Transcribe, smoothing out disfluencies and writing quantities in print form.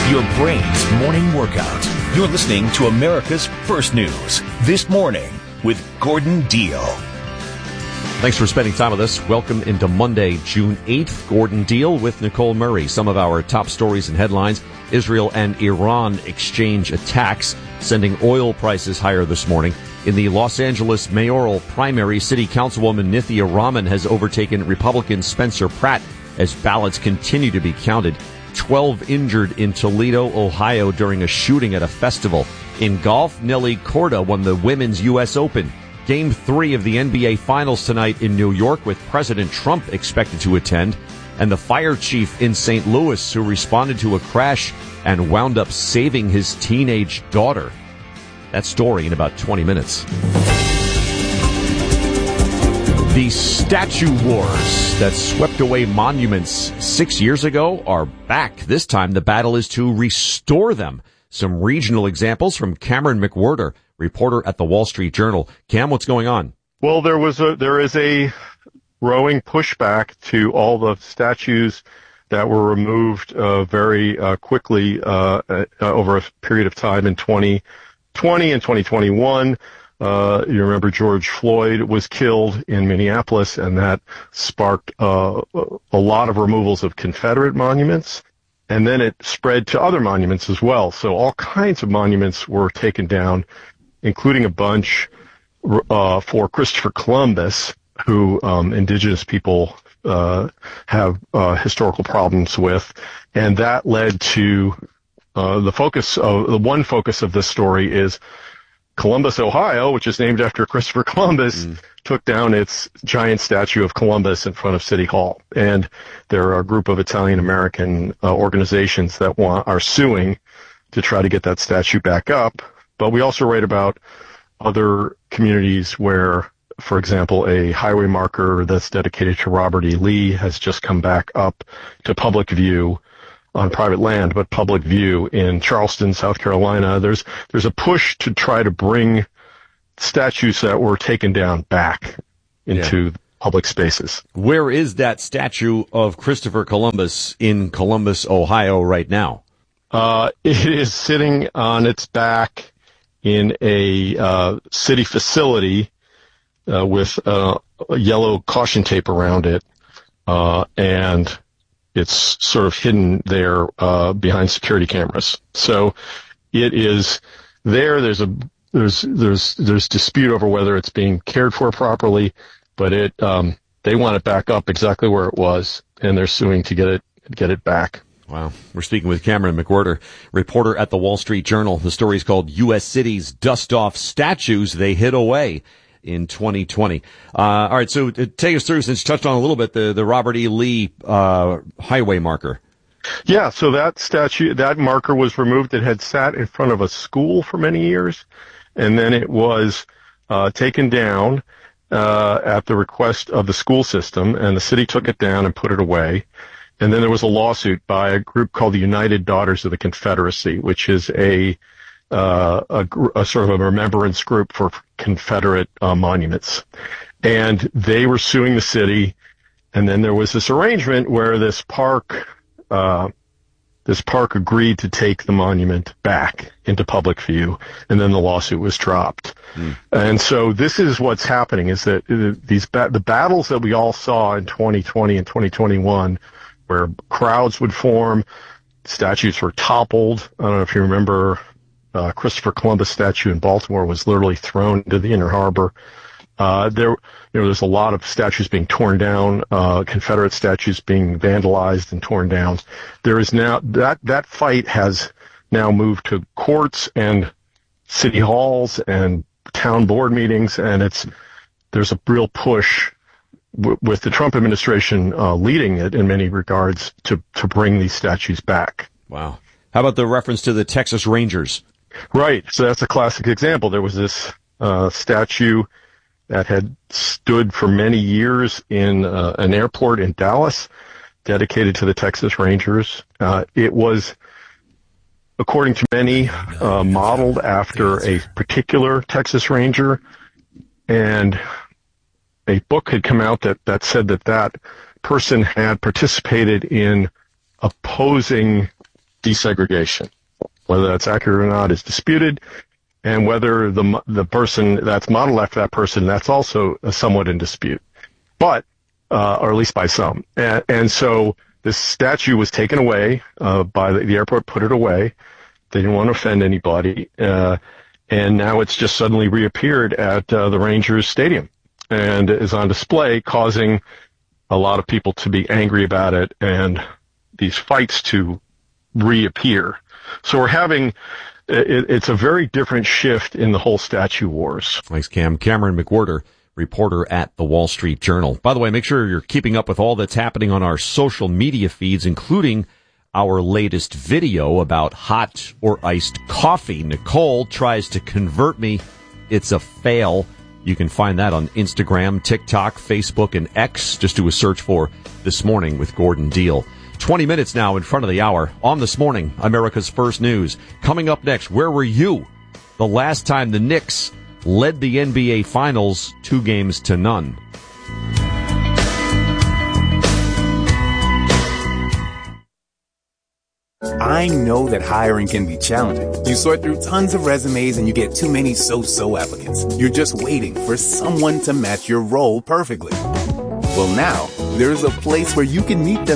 Your brain's morning workout. You're listening to America's First News This Morning with Gordon Deal. Thanks for spending time with us. Welcome into Monday, June 8th. Gordon Deal with Nicole Murray. Some of our top stories and headlines. Israel and Iran exchange attacks, sending oil prices higher this morning. In the Los Angeles mayoral primary, City Councilwoman Nithya Raman has overtaken Republican Spencer Pratt as ballots continue to be counted. 12 injured in Toledo, Ohio during a shooting at a festival. In golf, Nelly Korda won the Women's U.S. Open. Game 3 of the NBA Finals tonight in New York with President Trump expected to attend. And the fire chief in St. Louis who responded to a crash and wound up saving his teenage daughter. That story in about 20 minutes. The statue wars that swept away monuments 6 years ago are back. This time, the battle is to restore them. Some regional examples from Cameron McWhirter, reporter at the Wall Street Journal. Cam, what's going on? Well, there is a growing pushback to all the statues that were removed very quickly over a period of time in 2020 and 2021. You remember George Floyd was killed in Minneapolis, and that sparked a lot of removals of Confederate monuments. And then it spread to other monuments as well. So all kinds of monuments were taken down, including a bunch for Christopher Columbus, who indigenous people have historical problems with. And that led to the one focus of this story is Columbus, Ohio, which is named after Christopher Columbus, took down its giant statue of Columbus in front of City Hall. And there are a group of Italian-American organizations that are suing to try to get that statue back up. But we also write about other communities where, for example, a highway marker that's dedicated to Robert E. Lee has just come back up to public view on private land, but public view in Charleston, South Carolina. There's a push to try to bring statues that were taken down back into public spaces. Where is that statue of Christopher Columbus in Columbus, Ohio right now? It is sitting on its back in a city facility with a yellow caution tape around it, and it's sort of hidden there behind security cameras. So it is there. There's dispute over whether it's being cared for properly, but they want it back up exactly where it was, and they're suing to get it back. Wow. We're speaking with Cameron McWhirter, reporter at the Wall Street Journal. The story is called U.S. Cities Dust Off Statues They Hid Away in 2020. All right, so take us through, since you touched on a little bit, the Robert E. Lee highway marker. Yeah, so that marker was removed. It had sat in front of a school for many years, and then it was taken down at the request of the school system, and the city took it down and put it away. And then there was a lawsuit by a group called the United Daughters of the Confederacy, which is a sort of a remembrance group for Confederate monuments. And they were suing the city, and then there was this arrangement where this park agreed to take the monument back into public view, and then the lawsuit was dropped. And so this is what's happening, is that the battles that we all saw in 2020 and 2021, where crowds would form, statues were toppled. I don't know if you remember, Christopher Columbus statue in Baltimore was literally thrown into the Inner Harbor. There's a lot of statues being torn down, Confederate statues being vandalized and torn down. There is now that fight has now moved to courts and city halls and town board meetings, and there's a real push with the Trump administration leading it in many regards to bring these statues back. Wow. How about the reference to the Texas Rangers? Right. So that's a classic example. There was this statue that had stood for many years in an airport in Dallas, dedicated to the Texas Rangers. It was, according to many, modeled after a particular Texas Ranger, and a book had come out that said that person had participated in opposing desegregation. Whether that's accurate or not is disputed, and whether the person that's modeled after that person, that's also somewhat in dispute, but or at least by some. And so this statue was taken away by the airport, put it away. They didn't want to offend anybody, and now it's just suddenly reappeared at the Rangers Stadium and is on display, causing a lot of people to be angry about it and these fights to reappear. So we're having, it's a very different shift in the whole statue wars. Thanks, Cam. Cameron McWhirter, reporter at the Wall Street Journal. By the way, make sure you're keeping up with all that's happening on our social media feeds, including our latest video about hot or iced coffee. Nicole tries to convert me. It's a fail. You can find that on Instagram, TikTok, Facebook, and X. Just do a search for This Morning with Gordon Deal. 20 minutes now in front of the hour on This Morning, America's First News. Coming up next, where were you the last time the Knicks led the NBA Finals 2-0? I know that hiring can be challenging. You sort through tons of resumes and you get too many so-so applicants. You're just waiting for someone to match your role perfectly. Well, now, there's a place where you can meet them